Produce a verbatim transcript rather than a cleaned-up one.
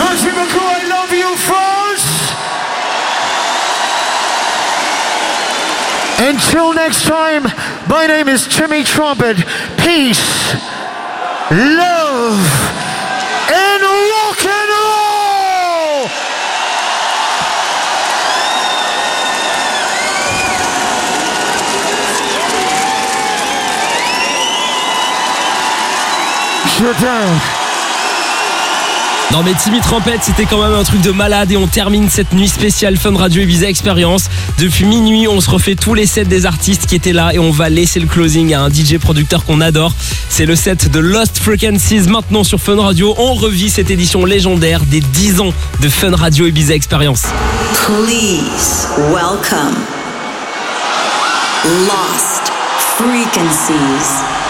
Merci beaucoup, I love you, France. Until next time, my name is Timmy Trumpet. Peace, love, and rock and roll! Je t'aime. Non mais Timmy Trumpet, c'était quand même un truc de malade et on termine cette nuit spéciale Fun Radio Ibiza Experience. Depuis minuit, on se refait tous les sets des artistes qui étaient là et on va laisser le closing à un D J producteur qu'on adore. C'est le set de Lost Frequencies maintenant sur Fun Radio. On revit cette édition légendaire des dix ans de Fun Radio Ibiza Experience. Please welcome Lost Frequencies.